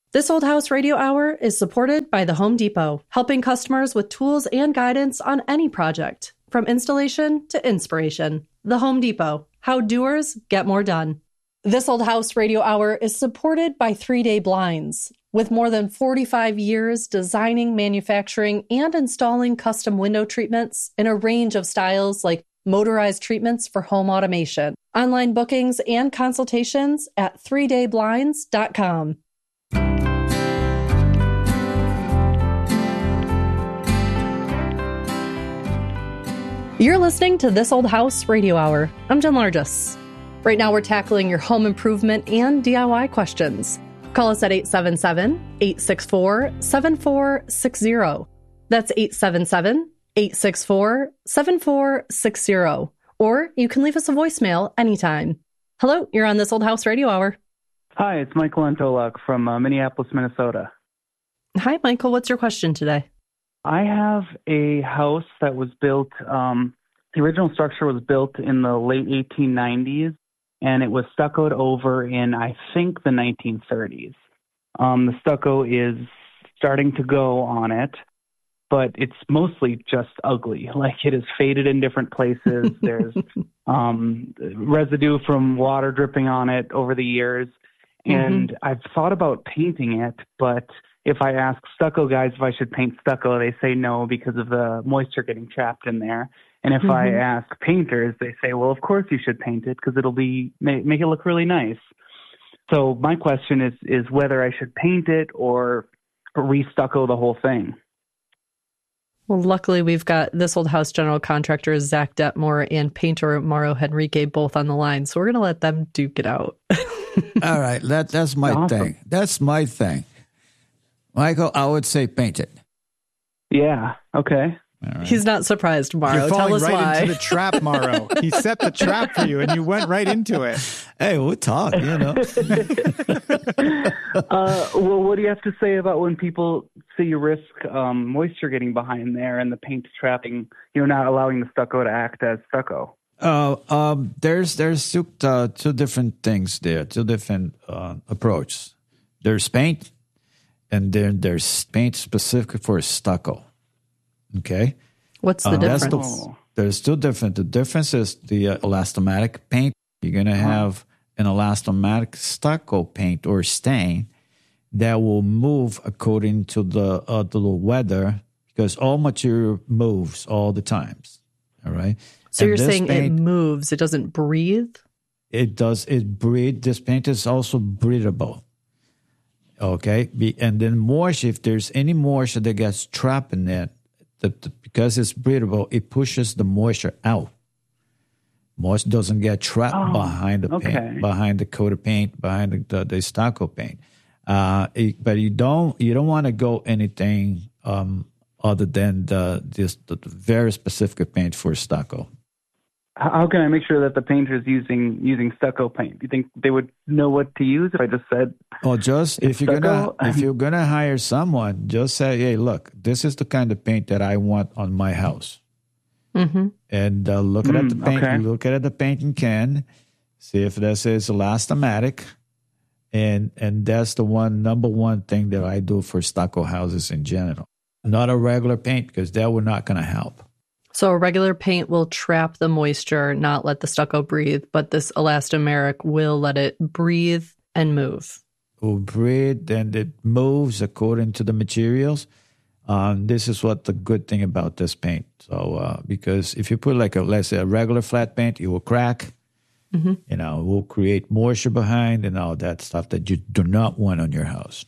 This Old House Radio Hour is supported by the Home Depot, helping customers with tools and guidance on any project, from installation to inspiration. The Home Depot, how doers get more done. This Old House Radio Hour is supported by 3 Day Blinds. With more than 45 years designing, manufacturing, and installing custom window treatments in a range of styles like motorized treatments for home automation. Online bookings and consultations at 3dayblinds.com. You're listening to This Old House Radio Hour. I'm Jen Largis. Right now we're tackling your home improvement and DIY questions. Call us at 877-864-7460. That's 877-864-7460. Or you can leave us a voicemail anytime. Hello, you're on This Old House Radio Hour. Hi, it's Michael Antolak from Minneapolis, Minnesota. Hi, Michael. What's your question today? I have a house that was built, the original structure was built in the late 1890s, and it was stuccoed over in, I think, the 1930s. The stucco is starting to go on it, but it's mostly just ugly. Like, it is faded in different places. There's residue from water dripping on it over the years. And I've thought about painting it, but if I ask stucco guys if I should paint stucco, they say no because of the moisture getting trapped in there. And if I ask painters, they say, well, of course you should paint it because it'll make it look really nice. So my question is whether I should paint it or re-stucco the whole thing. Well, luckily we've got This Old House general contractor Zach Detmore and painter Mauro Henrique both on the line. So we're going to let them duke it out. All right, that's my thing. That's my thing. Michael, I would say paint it. Yeah, okay. Right. He's not surprised, Mauro. Tell us right why. Into the trap, Mauro. He set the trap for you, and you went right into it. Hey, we'll talk, you know. Well, what do you have to say about when people say you risk moisture getting behind there and the paint trapping, not allowing the stucco to act as stucco? There's two different things there, two different approaches. There's paint, and then there's paint specific for stucco. Okay? What's the difference? There's two different. The difference is the elastomatic paint. You're going to have an elastomatic stucco paint or stain that will move according to the weather because all material moves all the times. All right? So you're saying paint, it moves, it doesn't breathe? It does. It breathes. This paint is also breathable. Okay? And then moisture, if there's any moisture that gets trapped in it, because it's breathable, it pushes the moisture out. Moisture doesn't get trapped behind the paint, behind the coat of paint, behind the stucco paint. But you don't want to go anything other than the very specific paint for stucco. How can I make sure that the painter is using stucco paint? Do you think they would know what to use if I just said? Oh, just if you're gonna hire someone, just say, hey, look, this is the kind of paint that I want on my house, and look at the paint. Okay. Look at the painting can, see if that says elastomatic, and that's the number one thing that I do for stucco houses in general. Not a regular paint because that will not gonna help. So a regular paint will trap the moisture, not let the stucco breathe, but this elastomeric will let it breathe and move. It will breathe and it moves according to the materials. This is what the good thing about this paint. So because if you put let's say a regular flat paint, it will crack. It will create moisture behind and all that stuff that you do not want on your house.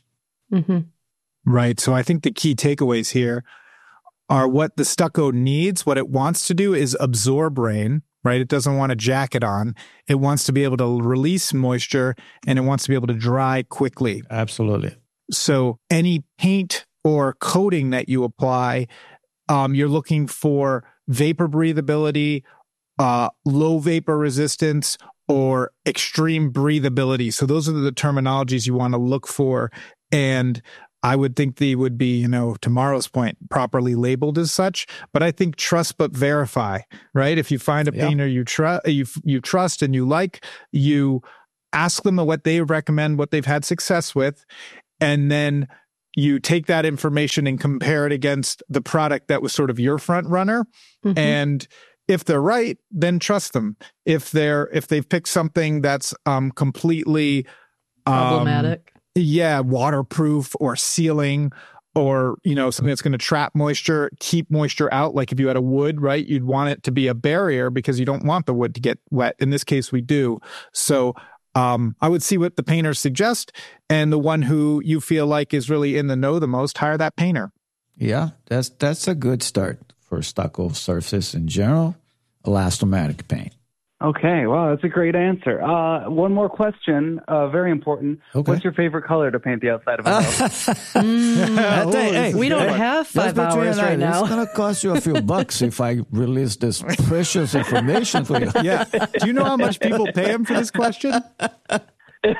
Right. So I think the key takeaways here are what the stucco needs. What it wants to do is absorb rain, right? It doesn't want to jack it on. It wants to be able to release moisture, and it wants to be able to dry quickly. Absolutely. So any paint or coating that you apply, you're looking for vapor breathability, low vapor resistance, or extreme breathability. So those are the terminologies you want to look for. And I would think they would be, to Mauro's point, properly labeled as such. But I think trust but verify, right? If you find a painter you trust and you like, you ask them what they recommend, what they've had success with, and then you take that information and compare it against the product that was sort of your front runner. Mm-hmm. And if they're right, then trust them. If they've picked something that's completely problematic, waterproof or sealing, or something that's going to trap moisture, keep moisture out. Like if you had a wood, right, you'd want it to be a barrier because you don't want the wood to get wet. In this case, we do. So I would see what the painters suggest, and the one who you feel like is really in the know the most, hire that painter. Yeah, that's a good start for stucco surface in general. Elastomatic paint. Okay, well, that's a great answer. One more question, very important. Okay. What's your favorite color to paint the outside of a house? We don't have 5 hours right now. It's going to cost you a few bucks if I release this precious information for you. Yeah. Do you know how much people pay him for this question? You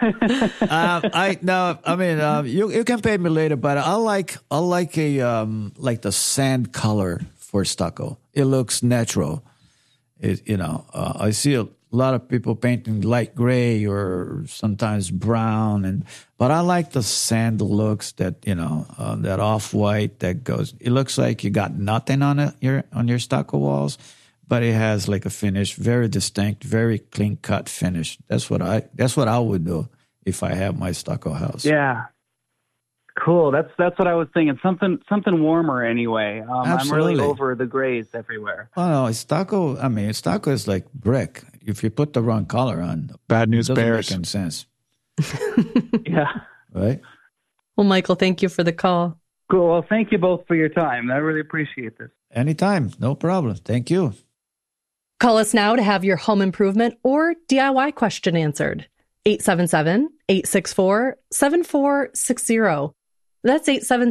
can pay me later, but I like the sand color for stucco. It looks natural. I see a lot of people painting light gray or sometimes brown, but I like the sand looks that that off-white that goes. It looks like you got nothing on your stucco walls, but it has like a finish, very distinct, very clean-cut finish. That's what I would do if I have my stucco house. Yeah. Cool. That's what I was thinking. Something warmer anyway. I'm really over the grays everywhere. Oh no, stucco is like brick. If you put the wrong color on, bad news it doesn't bears. make any sense. Yeah. Right? Well, Michael, thank you for the call. Cool. Well, thank you both for your time. I really appreciate this. Anytime. No problem. Thank you. Call us now to have your home improvement or DIY question answered. 877-864-7460. That's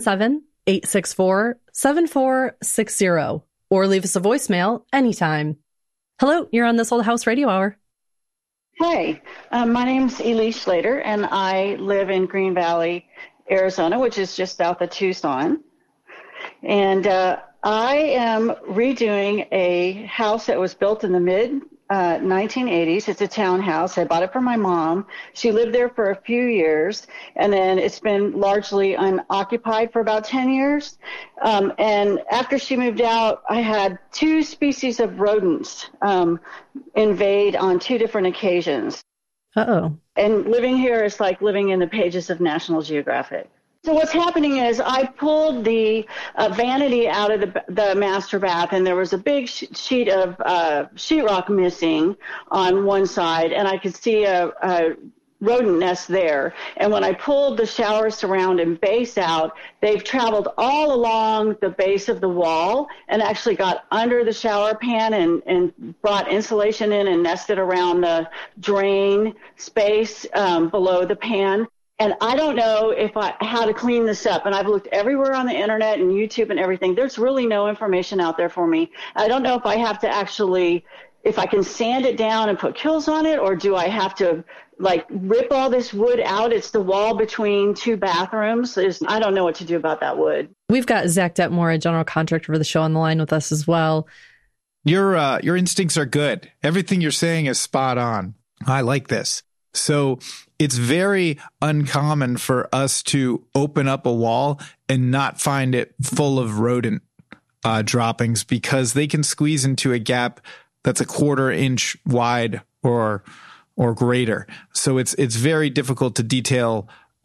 877-864-7460. Or leave us a voicemail anytime. Hello, you're on This Old House Radio Hour. Hey, my name's Elise Schlater, and I live in Green Valley, Arizona, which is just south of Tucson. And I am redoing a house that was built in the mid-1980s. It's a townhouse. I bought it for my mom. She lived there for a few years, and then it's been largely unoccupied for about 10 years. And after she moved out, I had 2 species of rodents invade on 2 different occasions. Uh-oh. And living here is like living in the pages of National Geographic. So what's happening is I pulled the vanity out of the master bath, and there was a big sheet of sheetrock missing on one side, and I could see a rodent nest there. And when I pulled the shower surround and base out, they've traveled all along the base of the wall and actually got under the shower pan and brought insulation in and nested around the drain space below the pan. And I don't know how to clean this up. And I've looked everywhere on the internet and YouTube and everything. There's really no information out there for me. I don't know if I have to if I can sand it down and put Kilz on it, or do I have to rip all this wood out? It's the wall between 2 bathrooms. I don't know what to do about that wood. We've got Zach Detmore, a general contractor for the show, on the line with us as well. Your instincts are good. Everything you're saying is spot on. I like this. So it's very uncommon for us to open up a wall and not find it full of rodent droppings, because they can squeeze into a gap that's a 1/4 inch wide or greater. So it's very difficult to detail,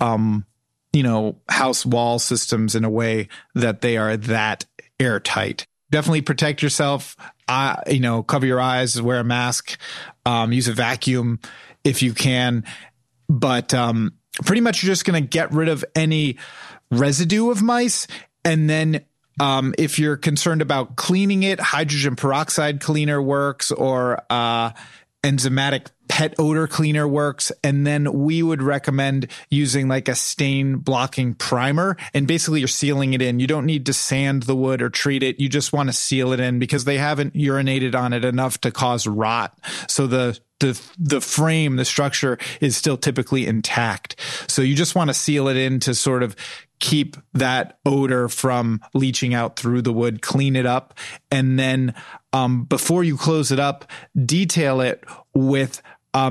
house wall systems in a way that they are that airtight. Definitely protect yourself. Cover your eyes, wear a mask, use a vacuum if you can. But pretty much you're just going to get rid of any residue of mice. And then if you're concerned about cleaning it, hydrogen peroxide cleaner works, or enzymatic pet odor cleaner works. And then we would recommend using like a stain blocking primer. And basically you're sealing it in. You don't need to sand the wood or treat it. You just want to seal it in, because they haven't urinated on it enough to cause rot. So the frame, the structure is still typically intact. So you just want to seal it in to sort of keep that odor from leaching out through the wood, clean it up. And then before you close it up, detail it with a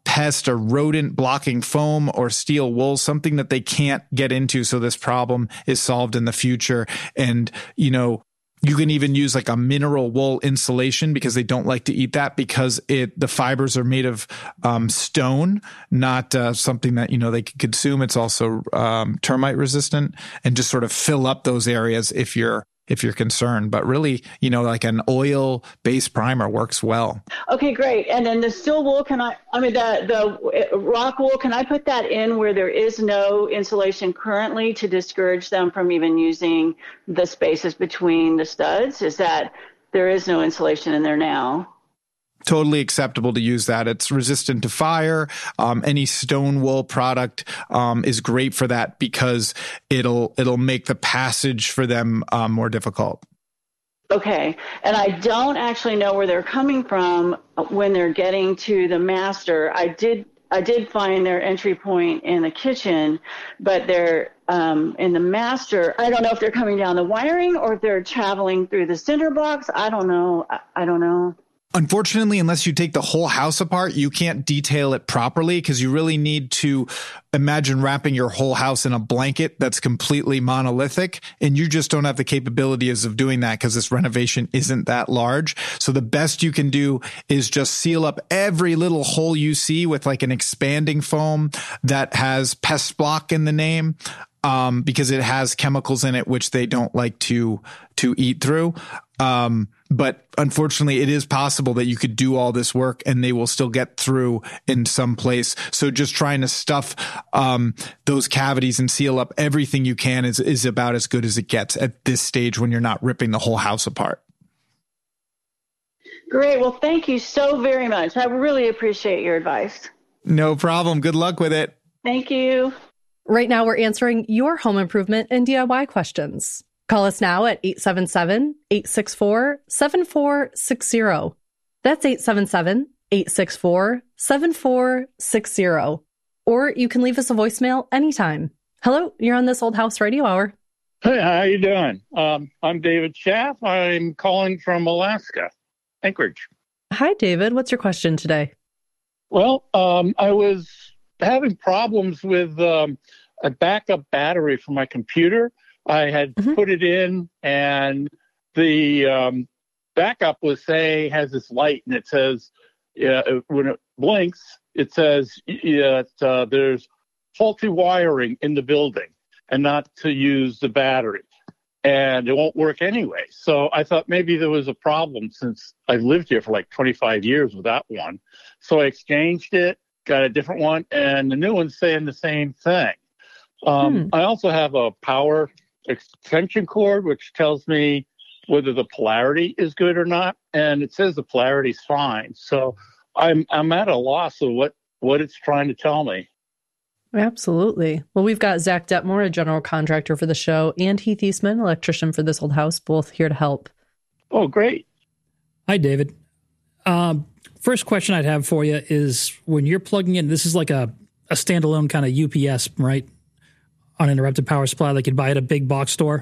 pest or rodent blocking foam or steel wool, something that they can't get into. So this problem is solved in the future. And, you can even use like a mineral wool insulation because they don't like to eat that because the fibers are made of stone, not something that, they can consume. It's also termite resistant, and just sort of fill up those areas if you're concerned. But really, like an oil-based primer works well. Okay, great. And then the steel wool, the rock wool, can I put that in where there is no insulation currently to discourage them from even using the spaces between the studs? Is that there is no insulation in there now? Totally acceptable to use that. It's resistant to fire. Any stone wool product is great for that because it'll make the passage for them more difficult. Okay. And I don't actually know where they're coming from when they're getting to the master. I did find their entry point in the kitchen, but they're in the master. I don't know if they're coming down the wiring or if they're traveling through the cinder blocks. I don't know. Unfortunately, unless you take the whole house apart, you can't detail it properly because you really need to imagine wrapping your whole house in a blanket that's completely monolithic. And you just don't have the capabilities of doing that because this renovation isn't that large. So the best you can do is just seal up every little hole you see with like an expanding foam that has pest block in the name. Because it has chemicals in it, which they don't like to eat through. But unfortunately, it is possible that you could do all this work and they will still get through in some place. So just trying to stuff those cavities and seal up everything you can is about as good as it gets at this stage when you're not ripping the whole house apart. Great. Well, thank you so very much. I really appreciate your advice. No problem. Good luck with it. Thank you. Right now, we're answering your home improvement and DIY questions. Call us now at 877-864-7460. That's 877-864-7460. Or you can leave us a voicemail anytime. Hello, you're on This Old House Radio Hour. Hey, how you doing? I'm David Schaff. I'm calling from Alaska, Anchorage. Hi, David. What's your question today? Well, I was having problems with a backup battery for my computer. I had put it in, and the backup was saying has this light, and it says when it blinks, it says there's faulty wiring in the building, and not to use the battery, and it won't work anyway. So I thought maybe there was a problem since I've lived here for like 25 years without one. So I exchanged it, got a different one, and the new one's saying the same thing. I also have a power extension cord, which tells me whether the polarity is good or not, and it says the polarity's fine. So I'm at a loss of what it's trying to tell me. Absolutely. Well, we've got Zach Detmore, a general contractor for the show, and Heath Eastman, electrician for This Old House, both here to help. Oh, great. Hi, David. First question I'd have for you is when you're plugging in, this is like a standalone kind of UPS, right? Uninterrupted power supply like you'd buy at a big box store?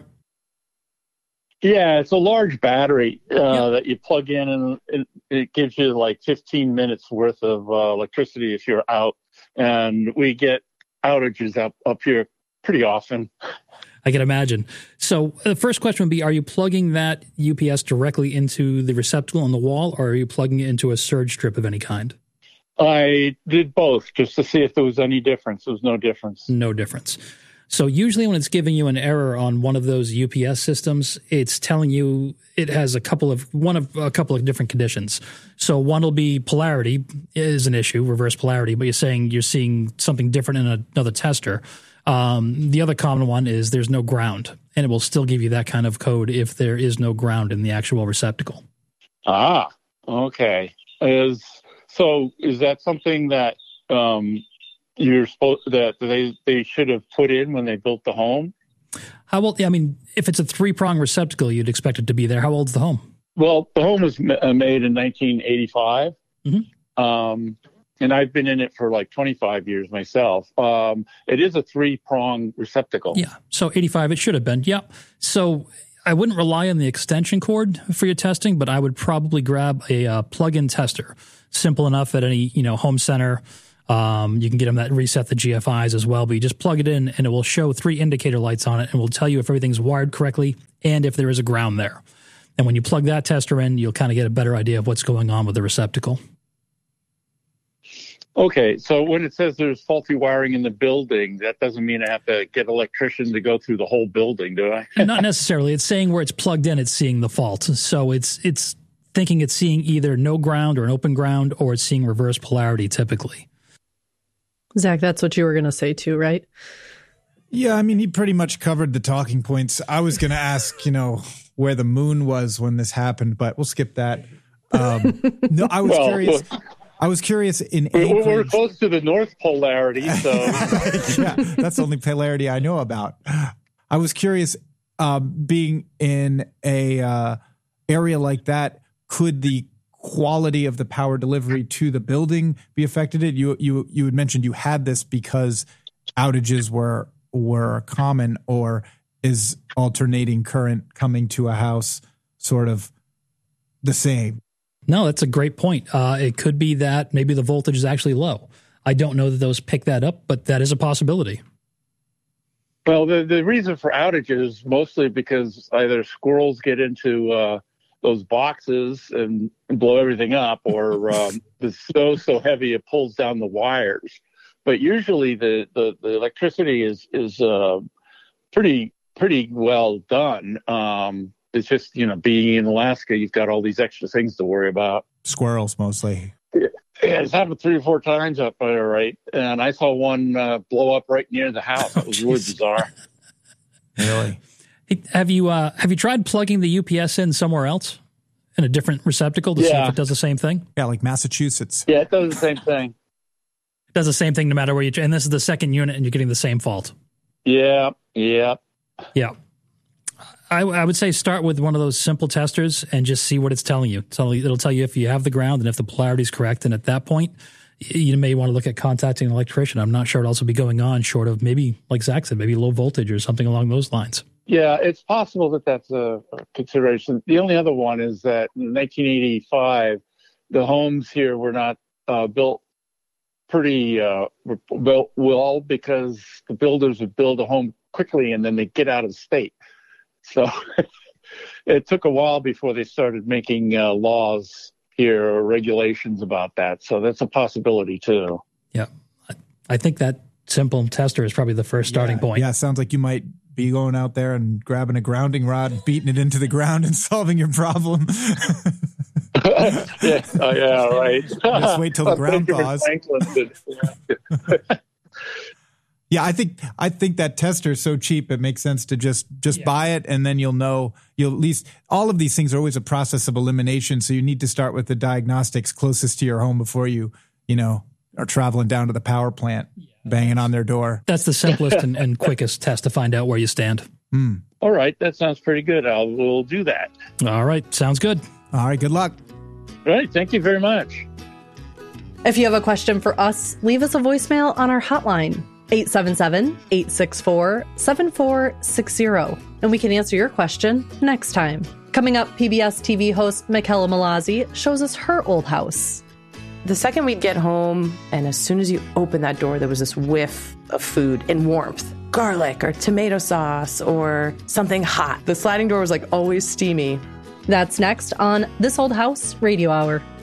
Yeah, it's a large battery that you plug in, and it gives you like 15 minutes worth of electricity if you're out. And we get outages up here pretty often. I can imagine. So the first question would be, are you plugging that UPS directly into the receptacle on the wall, or are you plugging it into a surge strip of any kind? I did both just to see if there was any difference. There was no difference. No difference. So usually when it's giving you an error on one of those UPS systems, it's telling you it has a couple of different conditions. So one will be polarity is an issue, reverse polarity, but you're seeing something different in another tester. The other common one is there's no ground, and it will still give you that kind of code if there is no ground in the actual receptacle. Ah, okay. Is that something that you're supposed that they should have put in when they built the home? How old? I mean, if it's a 3-prong receptacle, you'd expect it to be there. How old's the home? Well, the home was made in 1985, and I've been in it for like 25 years myself. It is a 3-prong receptacle. Yeah, so 85 it should have been. Yeah, so I wouldn't rely on the extension cord for your testing, but I would probably grab a plug-in tester. Simple enough at any home center. You can get them that reset the GFIs as well, but you just plug it in and it will show 3 indicator lights on it and will tell you if everything's wired correctly and if there is a ground there. And when you plug that tester in, you'll kind of get a better idea of what's going on with the receptacle. Okay, so when it says there's faulty wiring in the building, that doesn't mean I have to get an electrician to go through the whole building, do I? Not necessarily. It's saying where it's plugged in, it's seeing the fault. So it's thinking it's seeing either no ground or an open ground, or it's seeing reverse polarity typically. Zach, that's what you were going to say too, right? Yeah, I mean, he pretty much covered the talking points. I was going to ask, where the moon was when this happened, but we'll skip that. No, I was curious. I was curious in Anchorage. We're close to the North Polarity, so yeah, that's the only polarity I know about. I was curious, being in a area like that, could the quality of the power delivery to the building be affected? You had mentioned you had this because outages were common, or is alternating current coming to a house sort of the same? No, that's a great point. It could be that maybe the voltage is actually low. I don't know that those pick that up, but that is a possibility. Well, the reason for outages mostly because either squirrels get into those boxes and blow everything up, or the snow's so heavy it pulls down the wires. But usually the electricity is pretty well done. It's just, being in Alaska, you've got all these extra things to worry about. Squirrels mostly. Yeah, it's happened 3 or 4 times up there, right? And I saw one blow up right near the house. It was really bizarre. Really? Hey, have you tried plugging the UPS in somewhere else in a different receptacle to see if it does the same thing? Yeah, like Massachusetts. Yeah, it does the same thing. It does the same thing no matter where and this is the second unit and you're getting the same fault. Yeah. I would say start with one of those simple testers and just see what it's telling you. It'll tell you if you have the ground and if the polarity is correct. And at that point, you may want to look at contacting an electrician. I'm not sure it'll also be going on short of maybe, like Zach said, maybe low voltage or something along those lines. Yeah, it's possible that that's a consideration. The only other one is that in 1985, the homes here were not built built well because the builders would build a home quickly and then they get out of state. So it took a while before they started making laws here or regulations about that. So that's a possibility too. Yeah. I think that simple tester is probably the first starting point. Yeah, sounds like you might be going out there and grabbing a grounding rod, beating it into the ground and solving your problem. Yeah, right. Just wait till the ground thaws. Yeah, I think that tester is so cheap it makes sense to just buy it, and then you'll at least, all of these things are always a process of elimination, so you need to start with the diagnostics closest to your home before you are traveling down to the power plant, banging on their door. That's the simplest and quickest test to find out where you stand. All right, that sounds pretty good. We'll do that. All right, sounds good. All right, good luck. All right, thank you very much. If you have a question for us, leave us a voicemail on our hotline, 877-864-7460, and we can answer your question next time. Coming up, PBS TV host Michaela Malazzi shows us her old house. The second we'd get home, and as soon as you open that door, there was this whiff of food and warmth. Garlic or tomato sauce or something hot. The sliding door was always steamy. That's next on This Old House Radio Hour.